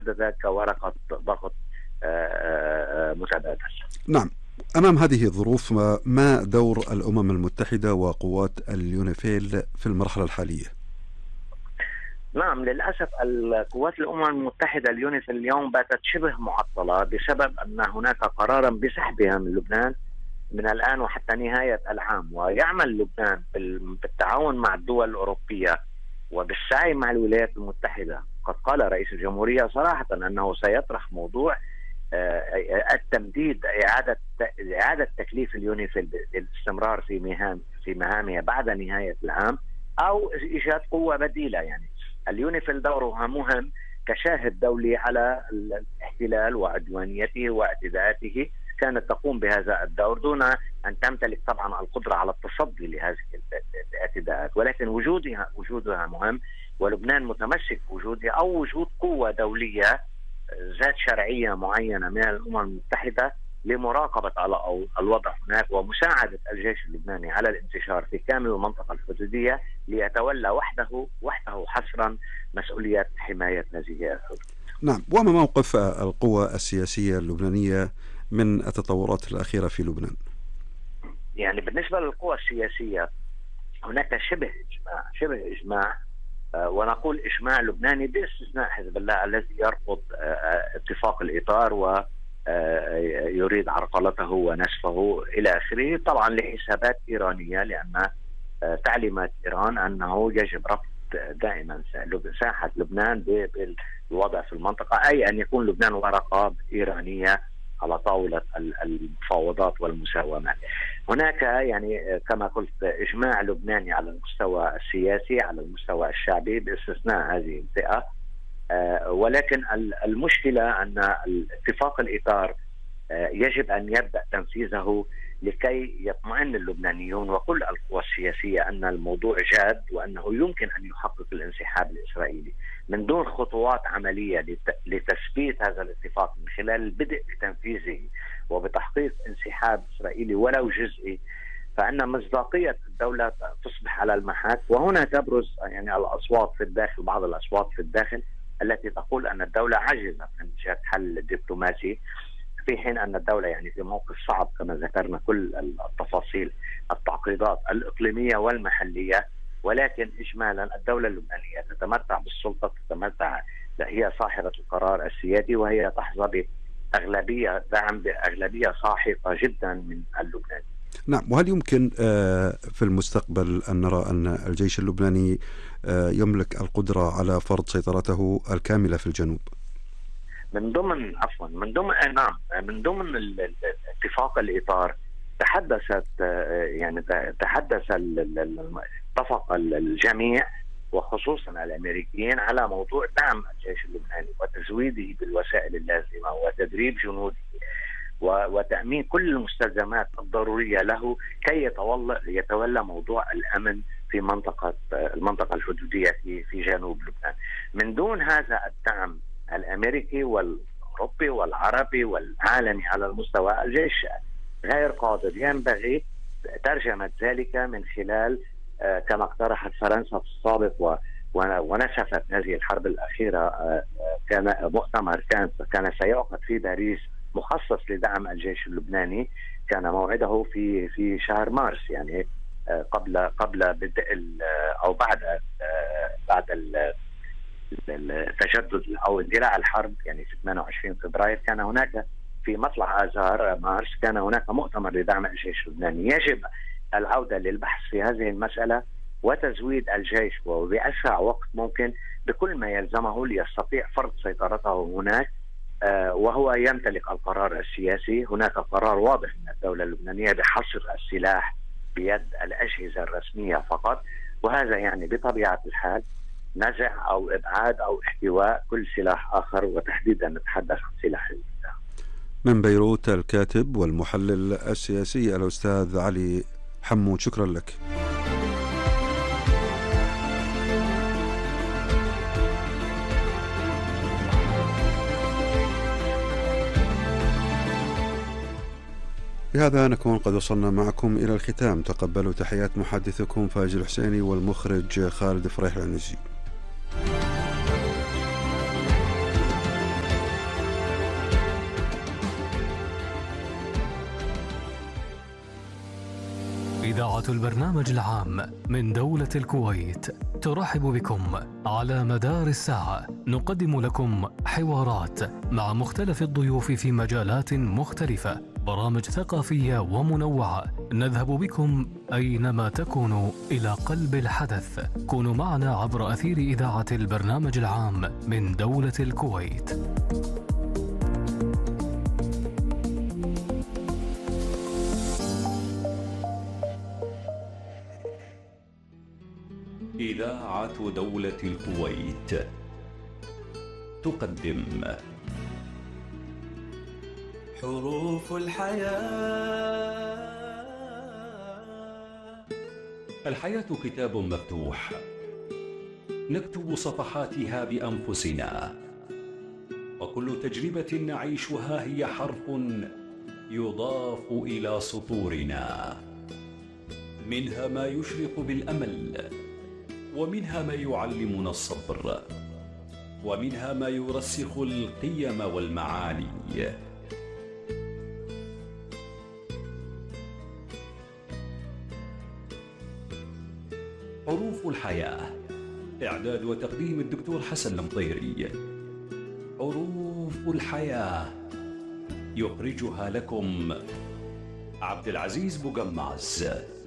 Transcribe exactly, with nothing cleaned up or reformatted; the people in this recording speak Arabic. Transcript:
ذلك كورقة ضغط مساعدات. نعم، أمام هذه الظروف ما دور الأمم المتحدة وقوات اليونيفيل في المرحلة الحالية؟ نعم، للأسف القوات الأمم المتحدة اليونيفيل اليوم باتت شبه معطلة بسبب أن هناك قرارا بسحبها من لبنان من الآن وحتى نهاية العام. ويعمل لبنان بالتعاون مع الدول الأوروبية وبالسعي مع الولايات المتحدة. قد قال رئيس الجمهورية صراحة أنه سيطرح موضوع التمديد، إعادة إعادة تكليف اليونيفيل بالاستمرار في مهام في مهامها بعد نهاية العام، أو إيجاد قوة بديلة. يعني اليونيفيل دورها مهم كشاهد دولي على الاحتلال وعدوانيته واعتداءاته، كانت تقوم بهذا الدور دون أن تمتلك طبعا القدرة على التصدي لهذه الاعتداءات، ولكن وجودها وجودها مهم، ولبنان متمسك بوجودها أو وجود قوة دولية ذات شرعية معينة من الأمم المتحدة لمراقبة على الوضع هناك ومساعدة الجيش اللبناني على الانتشار في كامل المنطقة الحدودية ليتولى وحده وحده حصرا مسؤولية حماية هذه الحدود. نعم، وما موقف القوى السياسية اللبنانية من التطورات الأخيرة في لبنان؟ يعني بالنسبة للقوى السياسية هناك شبه إجماع شبه إجماع ونقول إجماع لبناني باستثناء حزب الله الذي يرفض اتفاق الإطار ويريد عرقلته ونسفه إلى آخره، طبعا لحسابات إيرانية، لأن تعليمات إيران أنه يجب رفض دائما ساحة لبنان بالوضع في المنطقة، أي أن يكون لبنان ورقة إيرانية على طاولة المفاوضات والمساومات. هناك يعني كما قلت إجماع لبناني على المستوى السياسي على المستوى الشعبي باستثناء هذه الفئة، ولكن المشكلة أن اتفاق الإطار يجب أن يبدأ تنفيذه لكي يطمئن اللبنانيون وكل القوى السياسية أن الموضوع جاد وأنه يمكن أن يحقق الانسحاب الإسرائيلي. من دون خطوات عملية لتثبيت هذا الاتفاق من خلال البدء بتنفيذه وبتحقيق انسحاب إسرائيلي ولو جزئي، فإن مصداقية الدولة تصبح على المحك. وهنا تبرز يعني الأصوات في الداخل، بعض الأصوات في الداخل التي تقول أن الدولة عجزت عن إيجاد حل دبلوماسي، في حين أن الدولة يعني في موقف صعب كما ذكرنا كل التفاصيل التعقيدات الإقليمية والمحلية. ولكن إجمالا الدولة اللبنانية تتمتع بالسلطة، تتمتع، هي صاحبة القرار السيادي، وهي تحظى بأغلبية دعم بأغلبية ساحقة جدا من اللبنانيين. نعم، وهل يمكن في المستقبل أن نرى أن الجيش اللبناني يملك القدرة على فرض سيطرته الكاملة في الجنوب؟ من ضمن عفوا من ضمن نعم من ضمن اتفاق الإطار تحدثت يعني تحدث اتفق الجميع وخصوصا الأمريكيين على موضوع دعم الجيش اللبناني وتزويده بالوسائل اللازمة وتدريب جنوده وتأمين كل المستلزمات الضرورية له كي يتولى يتولى موضوع الأمن في منطقة المنطقة الحدودية في في جنوب لبنان. من دون هذا الدعم الأمريكي والأوروبي والعربي والعالمي على المستوى، الجيش غير قادر. ينبغي ترجمة ذلك من خلال كما اقترحت فرنسا في السابق ونسفت هذه الحرب الأخيرة، كان مؤتمر كان كان سيعقد في باريس مخصص لدعم الجيش اللبناني، كان موعده في في شهر مارس، يعني قبل قبل بدء او بعد بعد التجدد او اندلاع الحرب، يعني في ثمانية وعشرين فبراير كان هناك في مطلع آذار مارس كان هناك مؤتمر لدعم الجيش اللبناني. يجب العودة للبحث في هذه المسألة وتزويد الجيش وبأسرع وقت ممكن بكل ما يلزمه ليستطيع فرض سيطرته هناك، وهو يمتلك القرار السياسي. هناك قرار واضح من الدولة اللبنانية بحصر السلاح بيد الأجهزة الرسمية فقط، وهذا يعني بطبيعة الحال نزع أو إبعاد أو احتواء كل سلاح آخر، وتحديدا نتحدث عن سلاح النزاع. من بيروت الكاتب والمحلل السياسي الأستاذ علي حمود، شكرا لك. بهذا نكون قد وصلنا معكم إلى الختام. تقبلوا تحيات محدثكم فاجر الحسيني والمخرج خالد فريح العنزي. إذاعة البرنامج العام من دولة الكويت ترحب بكم. على مدار الساعة نقدم لكم حوارات مع مختلف الضيوف في مجالات مختلفة، برامج ثقافية ومنوعة، نذهب بكم أينما تكونوا إلى قلب الحدث. كونوا معنا عبر أثير إذاعة البرنامج العام من دولة الكويت. إذاعة دولة الكويت تقدم حروف الحياة. الحياة كتاب مفتوح نكتب صفحاتها بأنفسنا، وكل تجربة نعيشها هي حرف يضاف إلى سطورنا. منها ما يشرق بالأمل، ومنها ما يعلمنا الصبر، ومنها ما يرسخ القيم والمعاني. حروف الحياة، إعداد وتقديم الدكتور حسن المطيري. حروف الحياة يخرجها لكم عبد العزيز بوغماز.